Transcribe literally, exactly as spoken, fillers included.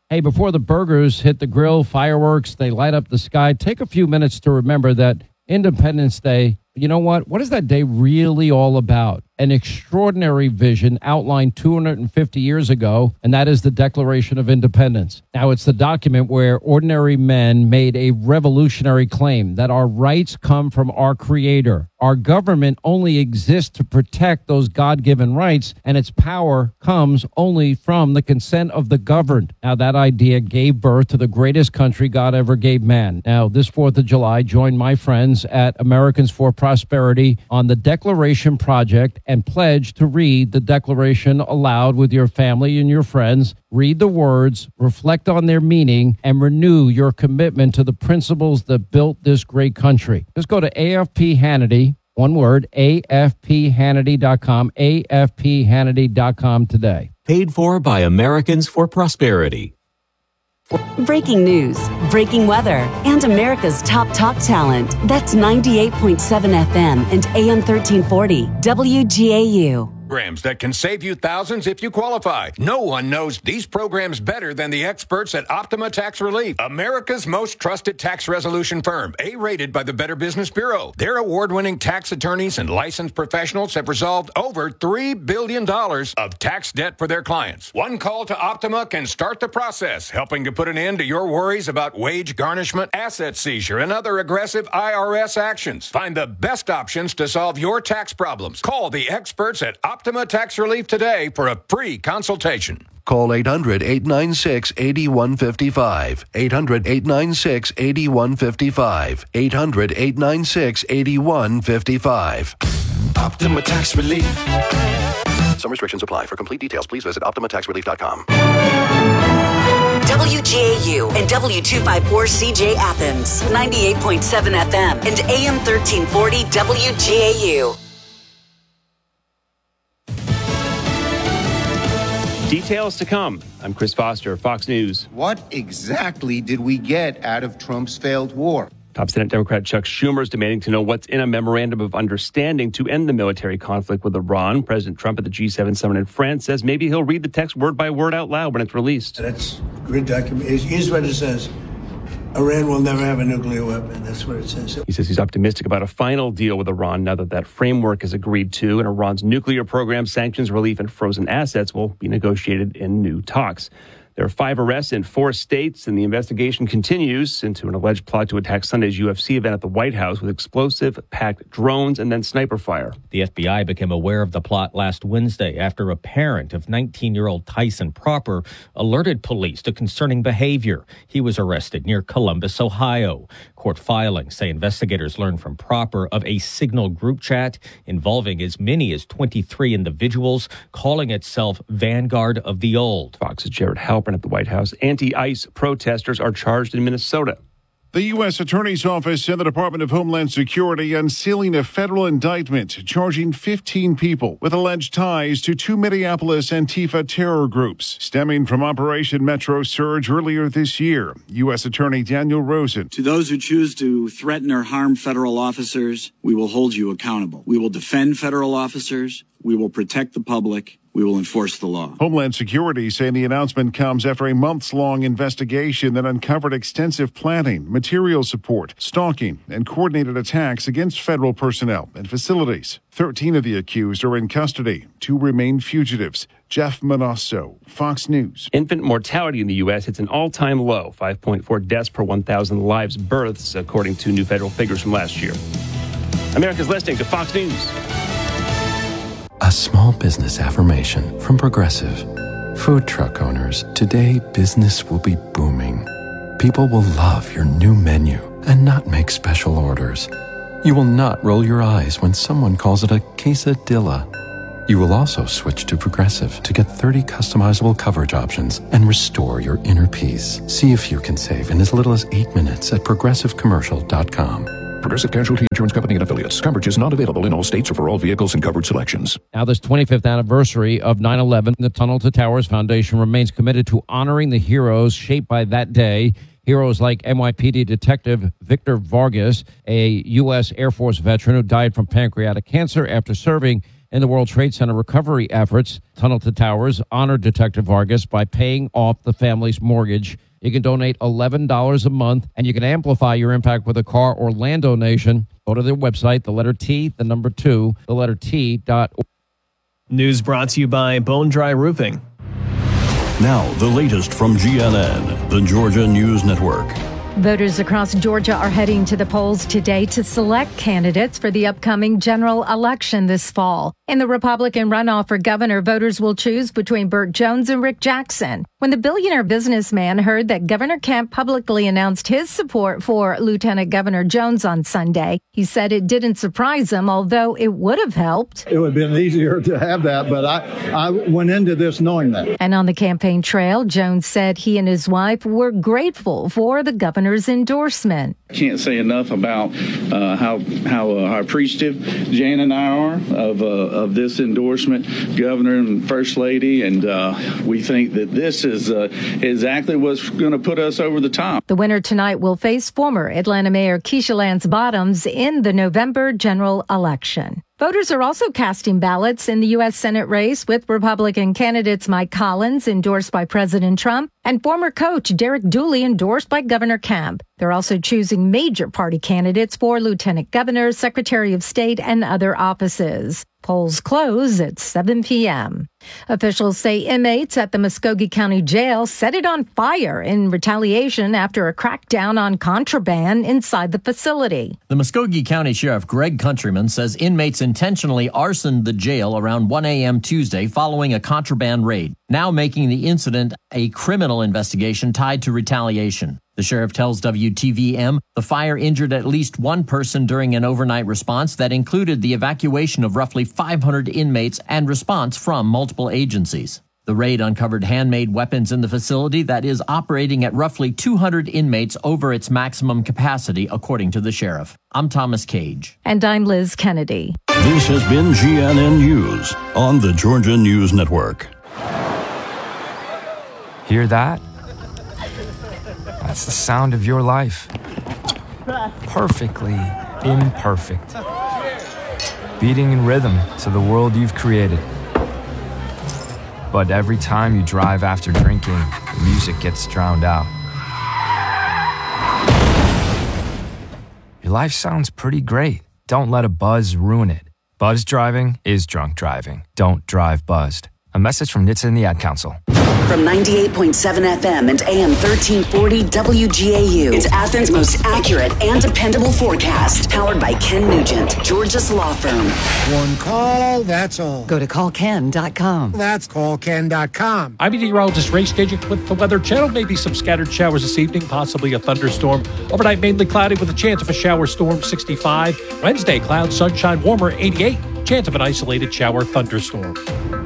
Hey, before the burgers hit the grill, fireworks, they light up the sky, take a few minutes to remember that Independence Day, you know what? What is that day really all about? An extraordinary vision outlined two hundred fifty years ago, and that is the Declaration of Independence. Now, it's the document where ordinary men made a revolutionary claim that our rights come from our Creator. Our government only exists to protect those God-given rights, and its power comes only from the consent of the governed. Now, that idea gave birth to the greatest country God ever gave man. Now, this fourth of July, join my friends at Americans for Prosperity on the Declaration Project and pledge to read the Declaration aloud with your family and your friends. Read the words, reflect on their meaning, and renew your commitment to the principles that built this great country. Just go to A F P Hannity, one word, A F P Hannity dot com, A F P Hannity dot com today. Paid for by Americans for Prosperity. Breaking news, breaking weather, and America's top talk talent. That's ninety-eight point seven F M and A M thirteen forty W G A U. Programs that can save you thousands if you qualify. No one knows these programs better than the experts at Optima Tax Relief, America's most trusted tax resolution firm, A-rated by the Better Business Bureau. Their award-winning tax attorneys and licensed professionals have resolved over three billion dollars of tax debt for their clients. One call to Optima can start the process, helping to put an end to your worries about wage garnishment, asset seizure, and other aggressive I R S actions. Find the best options to solve your tax problems. Call the experts at Optima Optima Tax Relief today for a free consultation. Call eight hundred, eight nine six, eight one five five. eight hundred, eight nine six, eight one five five. eight hundred, eight nine six, eight one five five. Optima Tax Relief. Some restrictions apply. For complete details, please visit optima tax relief dot com. W G A U and W two fifty-four C J Athens, ninety-eight point seven F M and A M thirteen forty W G A U. Details to come. I'm Chris Foster, Fox News. What exactly did we get out of Trump's failed war? Top Senate Democrat Chuck Schumer is demanding to know what's in a memorandum of understanding to end the military conflict with Iran. President Trump at the G seven summit in France says maybe he'll read the text word by word out loud when it's released. That's a great document. Here's what it says. Iran will never have a nuclear weapon. That's what it says. He says he's optimistic about a final deal with Iran now that that framework is agreed to, and Iran's nuclear program, sanctions relief, and frozen assets will be negotiated in new talks. There are five arrests in four states, and the investigation continues into an alleged plot to attack Sunday's U F C event at the White House with explosive-packed drones and then sniper fire. The F B I became aware of the plot last Wednesday after a parent of nineteen-year-old Tyson Proper alerted police to concerning behavior. He was arrested near Columbus, Ohio. Court filings say investigators learned from Proper of a Signal group chat involving as many as twenty-three individuals, calling itself Vanguard of the Old. Fox's Jared Halpern at the White House. Anti-ICE protesters are charged in Minnesota. The U S Attorney's Office and the Department of Homeland Security unsealing a federal indictment charging fifteen people with alleged ties to two Minneapolis Antifa terror groups stemming from Operation Metro Surge earlier this year. U S Attorney Daniel Rosen. To those who choose to threaten or harm federal officers, we will hold you accountable. We will defend federal officers. We will protect the public. We will enforce the law. Homeland Security saying the announcement comes after a months-long investigation that uncovered extensive planning, material support, stalking, and coordinated attacks against federal personnel and facilities. Thirteen of the accused are in custody. Two remain fugitives. Jeff Manasso, Fox News. Infant mortality in the U S hits an all-time low, five point four deaths per one thousand lives births, according to new federal figures from last year. America's listening to Fox News. A small business affirmation from Progressive. Food truck owners, today business will be booming. People will love your new menu and not make special orders. You will not roll your eyes when someone calls it a quesadilla. You will also switch to Progressive to get thirty customizable coverage options and restore your inner peace. See if you can save in as little as eight minutes at progressive commercial dot com. Progressive Casualty Insurance Company and Affiliates. Coverage is not available in all states or for all vehicles and coverage selections. Now, this twenty-fifth anniversary of nine eleven, the Tunnel to Towers Foundation remains committed to honoring the heroes shaped by that day. Heroes like N Y P D Detective Victor Vargas, a U S Air Force veteran who died from pancreatic cancer after serving in the World Trade Center recovery efforts. Tunnel to Towers honored Detective Vargas by paying off the family's mortgage. You can donate eleven dollars a month, and you can amplify your impact with a car or land donation. Go to their website, the letter T, the number two, the letter T dot org. News brought to you by Bone Dry Roofing. Now, the latest from G N N, the Georgia News Network. Voters across Georgia are heading to the polls today to select candidates for the upcoming general election this fall. In the Republican runoff for governor, voters will choose between Burt Jones and Rick Jackson. When the billionaire businessman heard that Governor Kemp publicly announced his support for Lieutenant Governor Jones on Sunday, he said it didn't surprise him, although it would have helped. It would have been easier to have that, but I, I went into this knowing that. And on the campaign trail, Jones said he and his wife were grateful for the governor's endorsement. I can't say enough about uh, how how, uh, how appreciative Jan and I are of uh, of this endorsement, Governor and First Lady, and uh, we think that this is uh, exactly what's going to put us over the top. The winner tonight will face former Atlanta Mayor Keisha Lance Bottoms in the November general election. Voters are also casting ballots in the U S Senate race with Republican candidates Mike Collins, endorsed by President Trump, and former coach Derek Dooley, endorsed by Governor Kemp. They're also choosing major party candidates for Lieutenant Governor, Secretary of State, and other offices. Polls close at seven p.m. Officials say inmates at the Muskogee County Jail set it on fire in retaliation after a crackdown on contraband inside the facility. The Muskogee County Sheriff Greg Countryman says inmates intentionally arsoned the jail around one a.m. Tuesday following a contraband raid, now making the incident a criminal investigation tied to retaliation. The sheriff tells W T V M the fire injured at least one person during an overnight response that included the evacuation of roughly five hundred inmates and response from multiple agencies. The raid uncovered handmade weapons in the facility that is operating at roughly two hundred inmates over its maximum capacity, according to the sheriff. I'm Thomas Cage. And I'm Liz Kennedy. This has been G N N News on the Georgia News Network. Hear that? That's the sound of your life. Perfectly imperfect. Beating in rhythm to the world you've created. But every time you drive after drinking, the music gets drowned out. Your life sounds pretty great. Don't let a buzz ruin it. Buzz driving is drunk driving. Don't drive buzzed. A message from N H T S A and the Ad Council. From ninety-eight point seven F M and A M thirteen forty W G A U, it's Athens' most accurate and dependable forecast. Powered by Ken Nugent, Georgia's law firm. One call, that's all. Go to call ken dot com. That's call ken dot com. I'm meteorologist Ray Staging with the Weather Channel. Maybe some scattered showers this evening, possibly a thunderstorm. Overnight, mainly cloudy with a chance of a shower storm, sixty-five. Wednesday, clouds, sunshine, warmer, eighty-eight. Chance of an isolated shower thunderstorm.